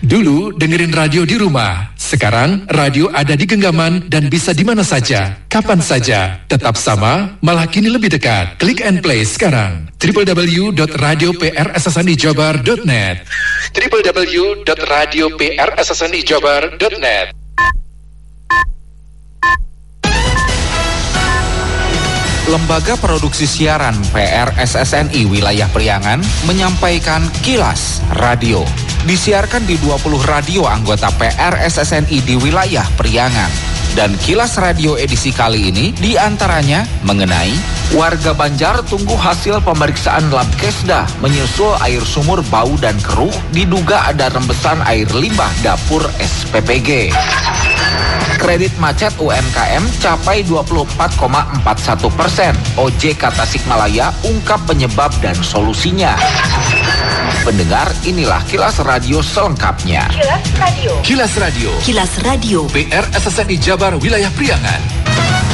Dulu dengerin radio di rumah, sekarang radio ada di genggaman dan bisa di mana saja, kapan saja. Tetap sama, malah kini lebih dekat. Klik and play sekarang. www.radioprssnijabar.net www.radioprssnijabar.net. Lembaga Produksi Siaran PRSSNI Wilayah Priangan menyampaikan Kilas Radio. Disiarkan di 20 radio anggota PRSSNI di wilayah Priangan. Dan Kilas Radio edisi kali ini diantaranya mengenai warga Banjar tunggu hasil pemeriksaan Labkesda menyusul air sumur bau dan keruh diduga ada rembesan air limbah dapur SPPG. Kredit macet UMKM capai 24,41%. OJK Tasikmalaya ungkap penyebab dan solusinya. Pendengar, inilah Kilas Radio selengkapnya. Kilas Radio. Kilas Radio. Kilas Radio. PRSSNI Jabar Wilayah Priangan.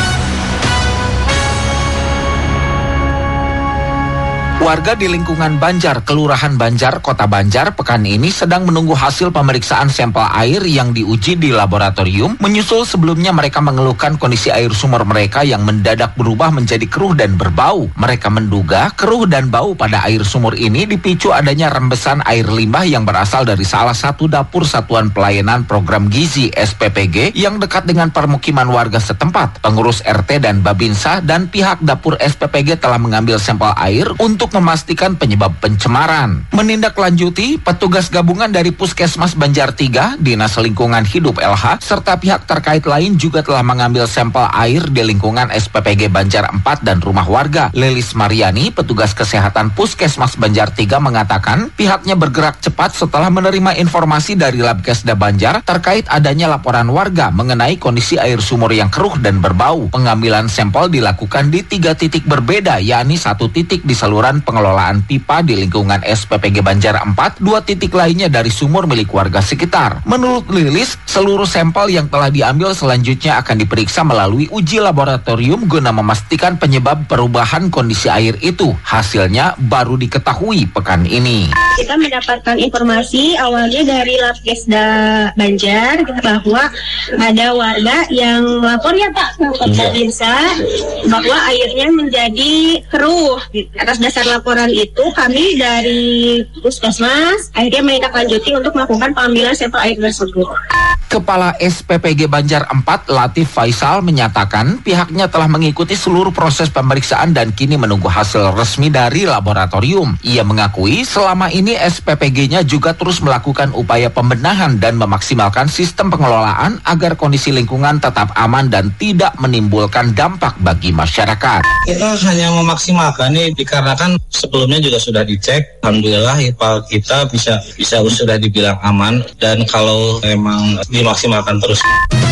Warga di lingkungan Banjar, Kelurahan Banjar, Kota Banjar, pekan ini sedang menunggu hasil pemeriksaan sampel air yang diuji di laboratorium, menyusul sebelumnya mereka mengeluhkan kondisi air sumur mereka yang mendadak berubah menjadi keruh dan berbau. Mereka menduga keruh dan bau pada air sumur ini dipicu adanya rembesan air limbah yang berasal dari salah satu dapur Satuan Pelayanan Program Gizi SPPG yang dekat dengan permukiman warga setempat. Pengurus RT dan Babinsa dan pihak dapur SPPG telah mengambil sampel air untuk memastikan penyebab pencemaran. Menindaklanjuti, petugas gabungan dari Puskesmas Banjar 3, Dinas Lingkungan Hidup LH, serta pihak terkait lain juga telah mengambil sampel air di lingkungan SPPG Banjar 4 dan rumah warga. Lelis Mariani, petugas kesehatan Puskesmas Banjar 3 mengatakan pihaknya bergerak cepat setelah menerima informasi dari Labkesda Banjar terkait adanya laporan warga mengenai kondisi air sumur yang keruh dan berbau. Pengambilan sampel dilakukan di 3 titik berbeda, yakni 1 titik di saluran pengelolaan pipa di lingkungan SPPG Banjar 4, 2 titik lainnya dari sumur milik warga sekitar. Menurut Lilis, seluruh sampel yang telah diambil selanjutnya akan diperiksa melalui uji laboratorium guna memastikan penyebab perubahan kondisi air itu. Hasilnya baru diketahui pekan ini. Kita mendapatkan informasi awalnya dari Labkesda Banjar bahwa ada warga yang lapor ya Pak ke Babinsa bahwa airnya menjadi keruh. Atas dasar laporan itu kami dari Puskesmas akhirnya menindaklanjuti untuk melakukan pengambilan sampel air tersebut. Kepala SPPG Banjar 4, Latif Faisal, menyatakan pihaknya telah mengikuti seluruh proses pemeriksaan dan kini menunggu hasil resmi dari laboratorium. Ia mengakui selama ini SPPG-nya juga terus melakukan upaya pembenahan dan memaksimalkan sistem pengelolaan agar kondisi lingkungan tetap aman dan tidak menimbulkan dampak bagi masyarakat. Kita hanya memaksimalkan ini dikarenakan sebelumnya juga sudah dicek. Alhamdulillah IPAL kita bisa sudah dibilang aman dan kalau memang dimaksimalkan terus.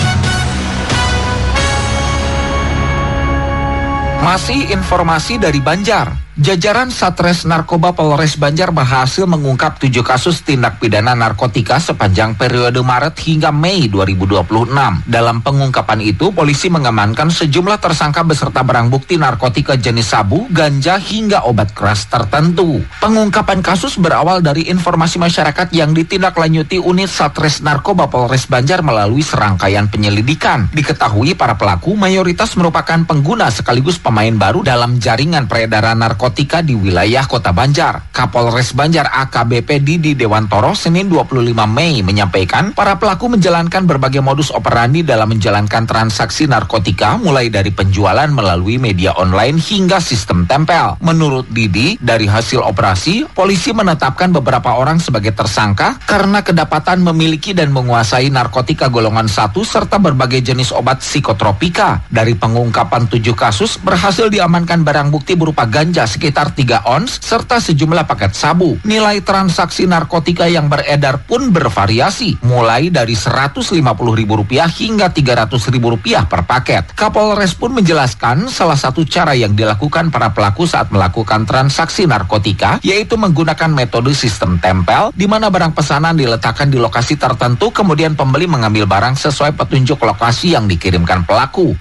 Masih informasi dari Banjar. Jajaran Satres Narkoba Polres Banjar berhasil mengungkap 7 kasus tindak pidana narkotika sepanjang periode Maret hingga Mei 2026. Dalam pengungkapan itu, polisi mengamankan sejumlah tersangka beserta barang bukti narkotika jenis sabu, ganja, hingga obat keras tertentu. Pengungkapan kasus berawal dari informasi masyarakat yang ditindaklanjuti unit Satres Narkoba Polres Banjar melalui serangkaian penyelidikan. Diketahui para pelaku mayoritas merupakan pengguna sekaligus pemain baru dalam jaringan peredaran narkotika di wilayah Kota Banjar. Kapolres Banjar AKBP Didi Dewantoro Senin 25 Mei menyampaikan para pelaku menjalankan berbagai modus operandi dalam menjalankan transaksi narkotika mulai dari penjualan melalui media online hingga sistem tempel. Menurut Didi, dari hasil operasi, polisi menetapkan beberapa orang sebagai tersangka karena kedapatan memiliki dan menguasai narkotika golongan 1 serta berbagai jenis obat psikotropika. Dari pengungkapan 7 kasus, berhasil diamankan barang bukti berupa ganja sekitar 3 ons serta sejumlah paket sabu. Nilai transaksi narkotika yang beredar pun bervariasi, mulai dari Rp150.000 hingga Rp300.000 per paket. Kapolres pun menjelaskan salah satu cara yang dilakukan para pelaku saat melakukan transaksi narkotika yaitu menggunakan metode sistem tempel di mana barang pesanan diletakkan di lokasi tertentu kemudian pembeli mengambil barang sesuai petunjuk lokasi yang dikirimkan pelaku. Untuk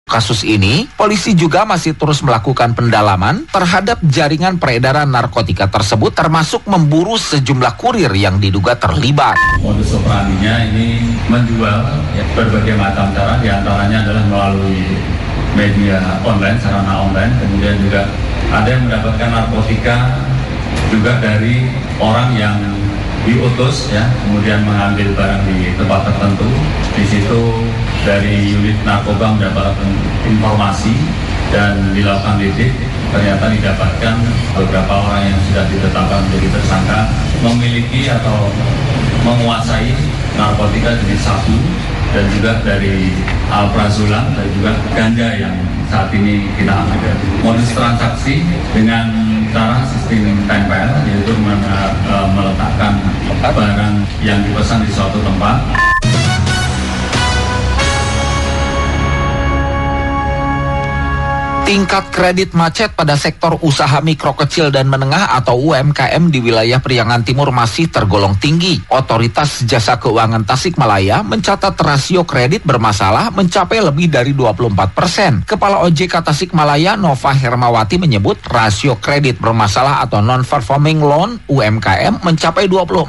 Kasus ini, polisi juga masih terus melakukan pendalaman terhadap jaringan peredaran narkotika tersebut, termasuk memburu sejumlah kurir yang diduga terlibat. Modus operandinya ini menjual berbagai macam cara, diantaranya adalah melalui media online, sarana online, kemudian juga ada yang mendapatkan narkotika juga dari orang yang diutus, kemudian mengambil barang di tempat tertentu. Di situ dari unit narkoba mendapatkan informasi dan dilakukan lidik. Ternyata didapatkan beberapa orang yang sudah ditetapkan menjadi tersangka memiliki atau menguasai narkotika jenis sabu dan juga dari alprazolam dan juga ganja yang saat ini kita ambil. Modus transaksi dengan cara sistem tempel, yaitu meletakkan barang yang dipesan di suatu tempat. Tingkat kredit macet pada sektor usaha mikro kecil dan menengah atau UMKM di wilayah Priangan Timur masih tergolong tinggi. Otoritas Jasa Keuangan Tasikmalaya mencatat rasio kredit bermasalah mencapai lebih dari 24%. Kepala OJK Tasikmalaya Nova Hermawati menyebut rasio kredit bermasalah atau non-performing loan UMKM mencapai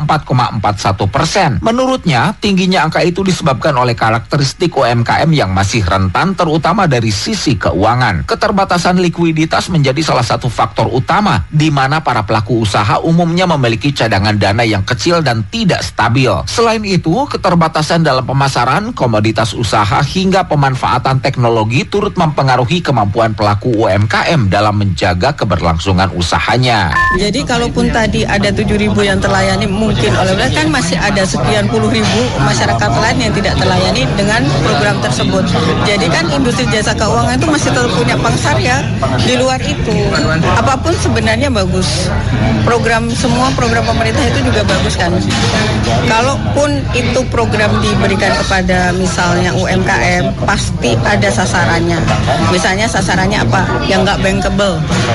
24,41%. Menurutnya, tingginya angka itu disebabkan oleh karakteristik UMKM yang masih rentan terutama dari sisi keuangan. Keterbatasan likuiditas menjadi salah satu faktor utama di mana para pelaku usaha umumnya memiliki cadangan dana yang kecil dan tidak stabil. Selain itu, keterbatasan dalam pemasaran, komoditas usaha hingga pemanfaatan teknologi turut mempengaruhi kemampuan pelaku UMKM dalam menjaga keberlangsungan usahanya. Jadi kalaupun tadi ada 7.000 yang terlayani mungkin oleh kan masih ada sekian puluh ribu masyarakat lain yang tidak terlayani dengan program tersebut. Jadi kan industri jasa keuangan itu masih tetap punya pasar ya. Di luar itu apapun sebenarnya bagus. Semua program pemerintah itu juga bagus kan. Kalaupun itu program diberikan kepada misalnya UMKM pasti ada sasarannya. Misalnya sasarannya apa? Yang nggak bankable.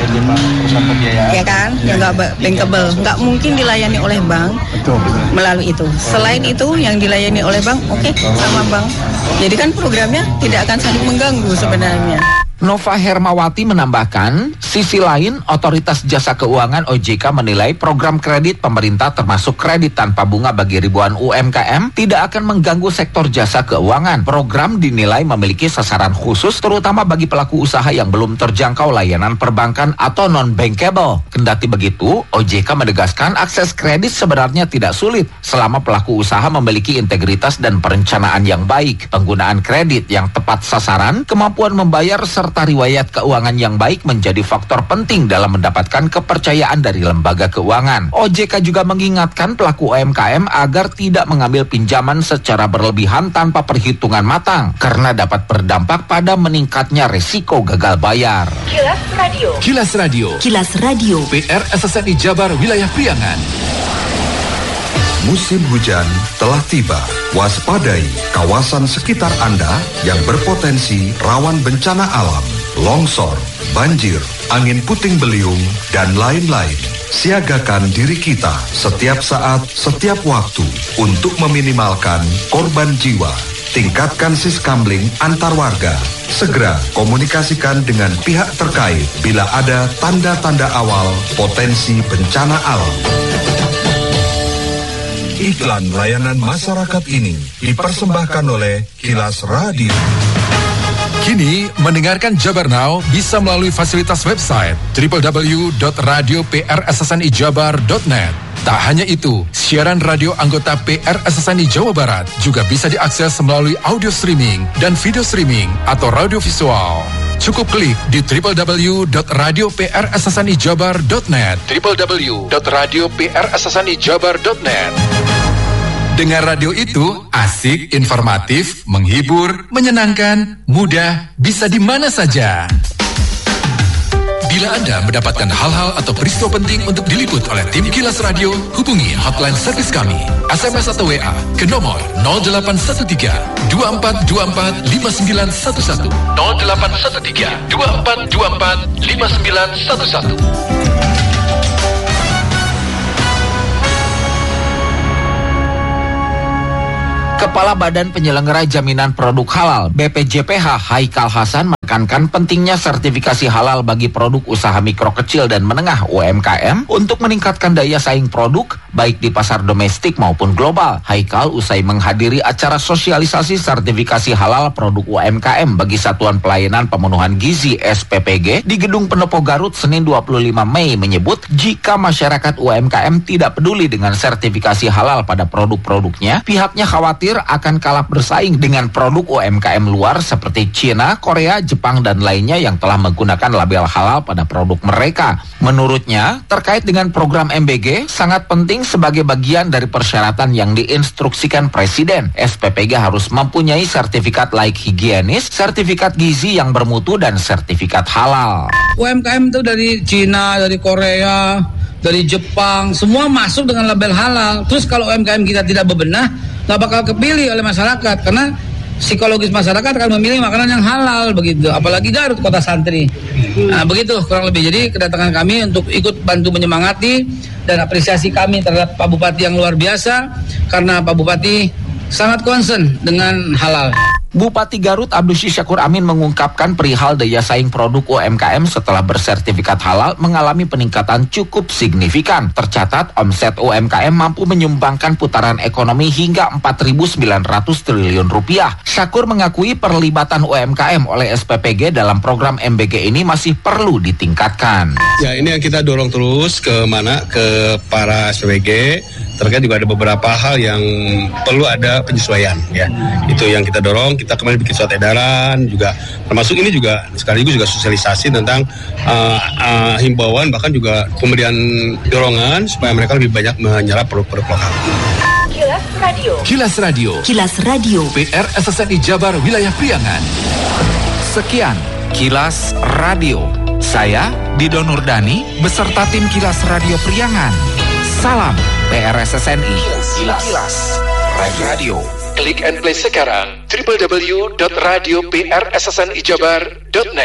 Ya kan? Yang nggak bankable. Nggak mungkin dilayani oleh bank melalui itu. Selain itu yang dilayani oleh bank, oke, sama bank. Jadi kan programnya tidak akan saling mengganggu sebenarnya. Nova Hermawati menambahkan, sisi lain, Otoritas Jasa Keuangan OJK menilai program kredit pemerintah termasuk kredit tanpa bunga bagi ribuan UMKM tidak akan mengganggu sektor jasa keuangan. Program dinilai memiliki sasaran khusus terutama bagi pelaku usaha yang belum terjangkau layanan perbankan atau non-bankable. Kendati begitu, OJK menegaskan akses kredit sebenarnya tidak sulit selama pelaku usaha memiliki integritas dan perencanaan yang baik. Penggunaan kredit yang tepat sasaran, kemampuan membayar serta riwayat keuangan yang baik menjadi faktor penting dalam mendapatkan kepercayaan dari lembaga keuangan. OJK juga mengingatkan pelaku UMKM agar tidak mengambil pinjaman secara berlebihan tanpa perhitungan matang karena dapat berdampak pada meningkatnya resiko gagal bayar. Kilas Radio. Kilas Radio. Kilas Radio. PR SSNI Jabar Wilayah Priangan. Musim hujan telah tiba. Waspadai kawasan sekitar Anda yang berpotensi rawan bencana alam, longsor, banjir, angin puting beliung, dan lain-lain. Siagakan diri kita setiap saat, setiap waktu untuk meminimalkan korban jiwa. Tingkatkan siskamling antar warga. Segera komunikasikan dengan pihak terkait bila ada tanda-tanda awal potensi bencana alam. Iklan layanan masyarakat ini dipersembahkan oleh Kilas Radio. Kini, mendengarkan Jabar Now bisa melalui fasilitas website www.radio.prssnijabar.net. Tak hanya itu, siaran radio anggota PRSSNI Jawa Barat juga bisa diakses melalui audio streaming dan video streaming atau radio visual. Cukup klik di www.radio.prssnijabar.net www.radio.prssnijabar.net. Dengan radio itu, asik, informatif, menghibur, menyenangkan, mudah, bisa di mana saja. Bila Anda mendapatkan hal-hal atau peristiwa penting untuk diliput oleh tim Kilas Radio, hubungi hotline servis kami, SMS atau WA ke nomor 0813 2424 5911 0813 2424 5911. Kepala Badan Penyelenggara Jaminan Produk Halal BPJPH Haikal Hasan Menekankan pentingnya sertifikasi halal bagi produk usaha mikro kecil dan menengah UMKM untuk meningkatkan daya saing produk baik di pasar domestik maupun global. Haikal usai menghadiri acara sosialisasi sertifikasi halal produk UMKM bagi Satuan Pelayanan Pemenuhan Gizi SPPG di Gedung Pendopo Garut Senin 25 Mei menyebut jika masyarakat UMKM tidak peduli dengan sertifikasi halal pada produk-produknya, pihaknya khawatir akan kalah bersaing dengan produk UMKM luar seperti China, Korea, Jepang, dan lainnya yang telah menggunakan label halal pada produk mereka. Menurutnya, terkait dengan program MBG, sangat penting sebagai bagian dari persyaratan yang diinstruksikan Presiden. SPPG harus mempunyai sertifikat layak higienis, sertifikat gizi yang bermutu, dan sertifikat halal. UMKM itu dari China, dari Korea, dari Jepang, semua masuk dengan label halal. Terus kalau UMKM kita tidak bebenah, nggak bakal kepilih oleh masyarakat, karena psikologis masyarakat akan memilih makanan yang halal begitu, apalagi Garut kota santri. Nah, begitu kurang lebih. Jadi kedatangan kami untuk ikut bantu menyemangati dan apresiasi kami terhadap Pak Bupati yang luar biasa, karena Pak Bupati sangat concern dengan halal. Bupati Garut Abdus Syakur Amin mengungkapkan perihal daya saing produk UMKM setelah bersertifikat halal mengalami peningkatan cukup signifikan. Tercatat omset UMKM mampu menyumbangkan putaran ekonomi hingga 4.900 triliun rupiah. Syakur mengakui perlibatan UMKM oleh SPPG dalam program MBG ini masih perlu ditingkatkan. Ya, ini yang kita dorong terus ke para SPPG. Terkait juga ada beberapa hal yang perlu ada penyesuaian, ya. Itu yang kita dorong. Kita kemarin bikin surat edaran juga, termasuk ini juga sekaligus juga sosialisasi tentang himbauan, bahkan juga pemberian dorongan supaya mereka lebih banyak menyerap produk-produk lokal. Kilas Radio. Kilas Radio. Kilas Radio. PR SSNI Jabar Wilayah Priangan. Sekian Kilas Radio. Saya Dido Nurdani beserta tim Kilas Radio Priangan. Salam PRSSNI. Kilas Radio. Klik and play sekarang www.radioprssnijabar.net.